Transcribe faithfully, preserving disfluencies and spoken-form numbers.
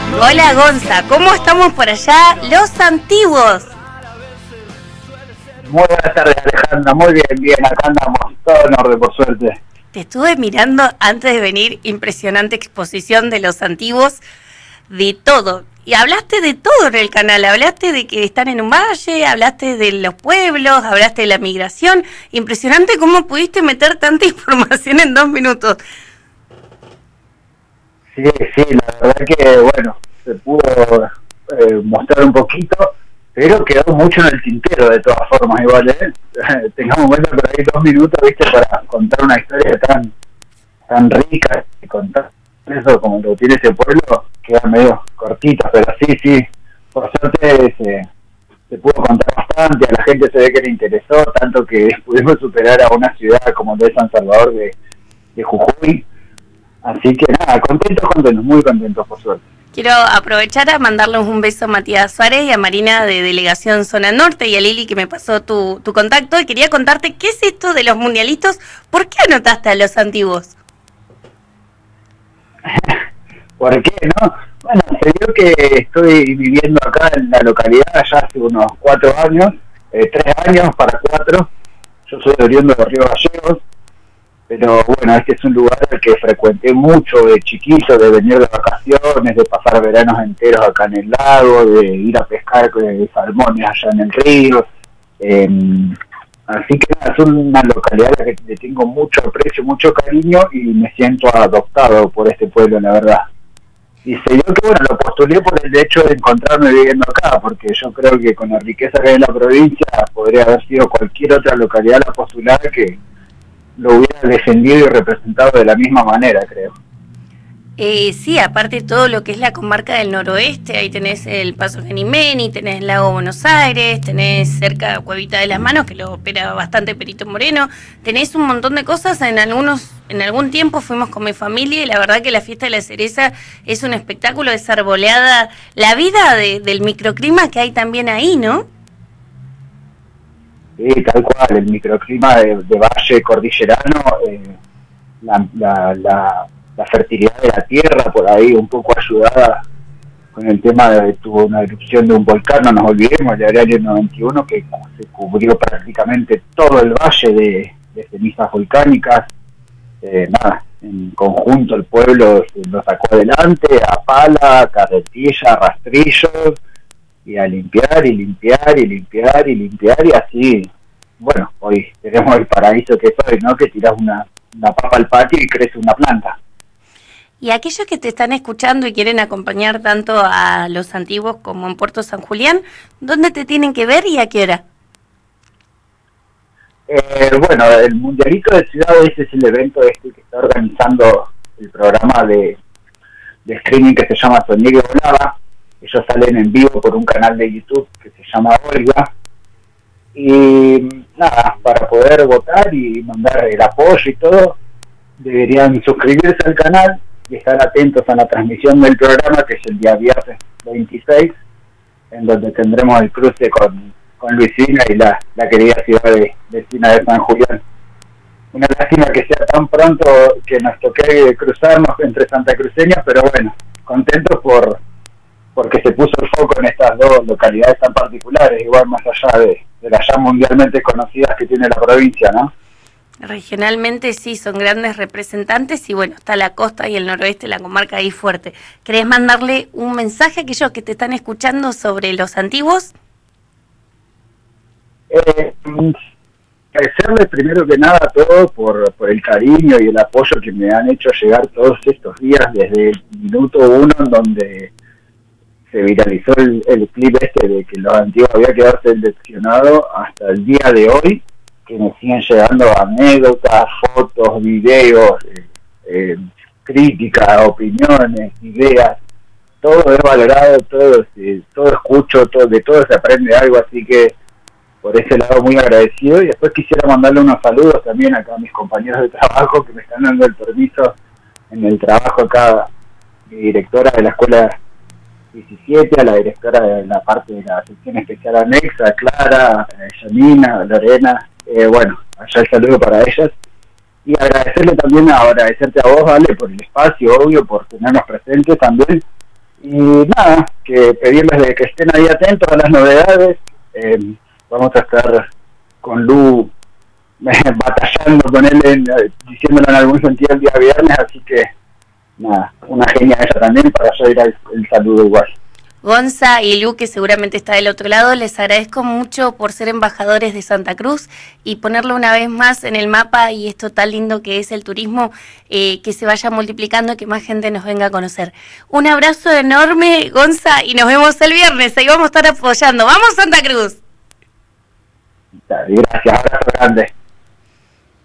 Hola Gonza, ¿cómo estamos por allá? Los antiguos. Muy buenas tardes, Alejandra. Muy bien, bien. Acá andamos, todo en orden, por suerte. Te estuve mirando antes de venir, impresionante exposición de los antiguos, de todo. Y hablaste de todo en el canal, hablaste de que están en un valle, hablaste de los pueblos, hablaste de la migración. Impresionante cómo pudiste meter tanta información en dos minutos. Sí, sí, la verdad que, bueno, se pudo eh, mostrar un poquito, pero quedó mucho en el tintero de todas formas, igual, ¿eh? Tengamos en cuenta por ahí dos minutos, ¿viste? Para contar una historia tan tan rica y contar eso como lo tiene ese pueblo, queda medio cortito, pero sí, sí, por suerte se, se pudo contar bastante, a la gente se ve que le interesó, tanto que pudimos superar a una ciudad como de San Salvador de, de Jujuy. Así que nada, contentos, contentos, muy contentos por suerte. Quiero aprovechar a mandarles un beso a Matías Suárez y a Marina de Delegación Zona Norte y a Lili que me pasó tu, tu contacto. Y quería contarte qué es esto de los mundialitos. ¿Por qué anotaste a los antiguos? ¿Por qué, no? Bueno, se dio que estoy viviendo acá en la localidad ya hace unos cuatro años, eh, tres años para cuatro. Yo soy oriundo de Río Gallegos. Pero bueno, este es un lugar al que frecuenté mucho de chiquito, de venir de vacaciones, de pasar veranos enteros acá en el lago, de ir a pescar eh, salmones allá en el río. Eh, así que nada, es una localidad a la que le tengo mucho aprecio, mucho cariño y me siento adoptado por este pueblo, la verdad. Y se dio que, bueno, lo postulé por el hecho de encontrarme viviendo acá, porque yo creo que con la riqueza que hay en la provincia podría haber sido cualquier otra localidad la postulada que lo hubiera defendido y representado de la misma manera, creo. Eh, sí, aparte todo lo que es la comarca del noroeste, ahí tenés el Paso Genimeni, tenés el Lago Buenos Aires, tenés cerca Cuevita de las Manos, que lo opera bastante Perito Moreno, tenés un montón de cosas, en algunos, en algún tiempo fuimos con mi familia y la verdad que la fiesta de la cereza es un espectáculo, es arboleada, la vida de, del microclima que hay también ahí, ¿no? Sí, tal cual, el microclima de, de valle cordillerano, eh, la, la, la, la fertilidad de la tierra por ahí un poco ayudada con el tema de tuvo una erupción de un volcán, no nos olvidemos, del año noventa y uno que se cubrió prácticamente todo el valle de, de cenizas volcánicas. Eh, nada, en conjunto el pueblo lo sacó adelante a pala, carretilla, rastrillos, y a limpiar y limpiar y limpiar y limpiar y así, bueno, hoy tenemos el paraíso que es hoy, ¿no? Que tiras una, una papa al patio y crece una planta. Y aquellos que te están escuchando y quieren acompañar tanto a los antiguos como en Puerto San Julián, ¿dónde te tienen que ver y a qué hora? Eh, bueno, el Mundialito de Ciudades es el evento este que está organizando el programa de, de streaming que se llama Soñé y Volaba. Ellos salen en vivo por un canal de YouTube que se llama Olga. Y nada, para poder votar y mandar el apoyo y todo, deberían suscribirse al canal y estar atentos a la transmisión del programa, que es el día viernes veintiséis, en donde tendremos el cruce con, con Luisina y la, la querida ciudad de, vecina de San Julián. Una lástima que sea tan pronto que nos toque cruzarnos entre santacruceños, pero bueno, contentos por porque se puso el foco en estas dos localidades tan particulares, igual más allá de, de las ya mundialmente conocidas que tiene la provincia, ¿no? Regionalmente sí, son grandes representantes y bueno, está la costa y el noroeste, la comarca ahí fuerte. ¿Querés mandarle un mensaje a aquellos que te están escuchando sobre los antiguos? Eh, agradecerles primero que nada a todos por, por el cariño y el apoyo que me han hecho llegar todos estos días, desde el minuto uno en donde se viralizó el, el clip este de que los antiguos había quedado seleccionado hasta el día de hoy, que me siguen llegando anécdotas, fotos, videos, eh, eh, críticas, opiniones, ideas, todo es valorado, todo, eh, todo escucho, todo, de todo se aprende algo, así que por ese lado muy agradecido. Y después quisiera mandarle unos saludos también acá a mis compañeros de trabajo que me están dando el permiso en el trabajo acá, mi directora de la escuela diecisiete, a la directora de la parte de la sección especial anexa, Clara, eh, Janina, Lorena, eh, bueno, allá el saludo para ellas. Y agradecerle también, a agradecerte a vos, Vale, por el espacio, obvio, por tenernos presentes también. Y nada, que pedirles de que estén ahí atentos a las novedades. Eh, vamos a estar con Lu batallando con él, en, diciéndolo en algún sentido el día viernes, así que nada, una genia ella también para yo ir al el saludo igual. Gonza y Lu, que seguramente está del otro lado, les agradezco mucho por ser embajadores de Santa Cruz y ponerlo una vez más en el mapa y esto tan lindo que es el turismo, eh, que se vaya multiplicando y que más gente nos venga a conocer. Un abrazo enorme, Gonza, y nos vemos el viernes, ahí vamos a estar apoyando. ¡Vamos, Santa Cruz! Gracias, abrazo grande.